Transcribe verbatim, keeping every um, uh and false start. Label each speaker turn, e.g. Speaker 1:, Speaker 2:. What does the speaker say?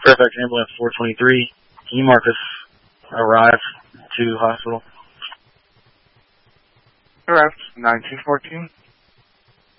Speaker 1: Fairfax Ambulance four twenty-three. Can you mark us arrive to hospital?
Speaker 2: Arrived nine two fourteen.